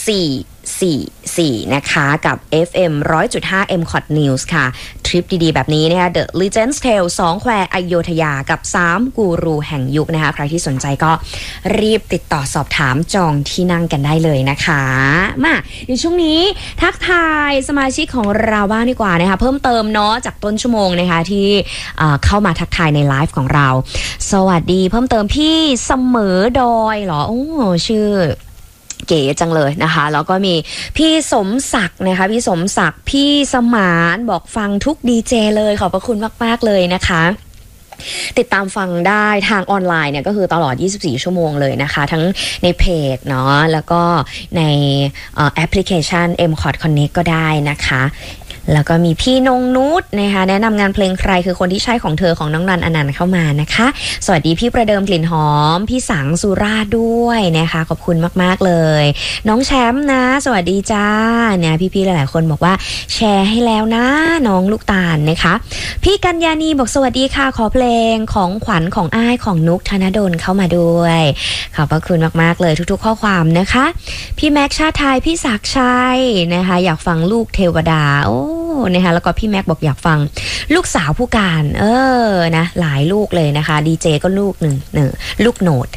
444นะคะกับ FM 100.5 MCOT News ค่ะทริปดีๆแบบนี้นะคะ The Legends Tale 2 แควอโยธยากับ3กูรูแห่งยุคนะคะใครที่สนใจก็รีบติดต่อสอบถามจองที่นั่งกันได้เลยนะคะมาในช่วงนี้ทักทายสมาชิกของเราบ้างดีกว่านะคะเพิ่มเติมเนาะจากต้นชั่วโมงนะคะที่เข้ามาทักทายในไลฟ์ของเราสวัสดีเพิ่มเติมพี่เสมอดอยเหรอโอ้ชื่อเก๋จังเลยนะคะแล้วก็มีพี่สมศักดิ์นะคะพี่สมศักดิ์พี่สมานบอกฟังทุกดีเจเลยขอบพระคุณมากๆเลยนะคะติดตามฟังได้ทางออนไลน์เนี่ยก็คือตลอด24ชั่วโมงเลยนะคะทั้งในเพจเนาะแล้วก็ในแอปพลิเคชัน MCOT Connect ก็ได้นะคะแล้วก็มีพี่นงนุชนะคะแนะนำงานเพลงใครคือคนที่ใช่ของเธอของน้องนันอนันต์เข้ามานะคะสวัสดีพี่ประเดิมกลิ่นหอมพี่สังสุราษฎร์ด้วยนะคะขอบคุณมากๆเลยน้องแชมป์นะสวัสดีจ้าเนี่ยพี่ๆหลายๆคนบอกว่าแชร์ให้แล้วนะน้องลูกตาลนะคะพี่กัญญาณีบอกสวัสดีค่ะขอเพลงของขวัญของอ้ายของนุกธนดลเข้ามาด้วยขอบพระคุณมากๆเลยทุกๆข้อความนะคะพี่แม็กชาติไทยพี่ศักดิ์ชัยนะคะอยากฟังลูกเทวดาโอ้นะคะแล้วก็พี่แม็กบอกอยากฟังลูกสาวผู้การนะหลายลูกเลยนะคะดีเจก็ลูกหนึ่งลูกโหนด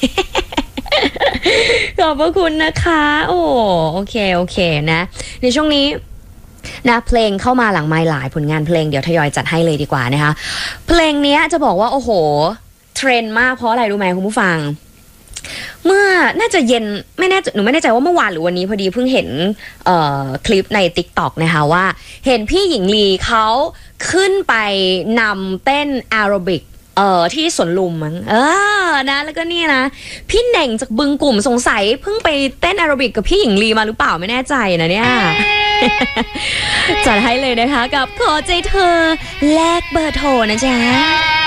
ขอบพระคุณนะคะโอเคนะในช่วงนี้นะเพลงเข้ามาหลังไมค์หลายผลงานเพลงเดี๋ยวทยอยจัดให้เลยดีกว่านะคะเพลงนี้จะบอกว่าโอ้โหเทรนด์มากเพราะอะไรรู้ไหมคุณผู้ฟังเมื่อน่าจะเย็นหนูไม่แน่ใจว่าเมื่อวานหรือวันนี้พอดีเพิ่งเห็นคลิปใน TikTok นะคะว่าเห็นพี่หญิงลีเขาขึ้นไปนำเต้นแอโรบิกที่สวนลุมมั้งนะแล้วก็นี่นะพี่เหน่งจากบึงกลุ่มสงสัยเพิ่งไปเต้นแอโรบิกกับพี่หญิงลีมาหรือเปล่าไม่แน่ใจนะเนี่ย จัดให้เลยนะคะกับขอใจเธอแลกเบอร์โทรนะจ๊ะ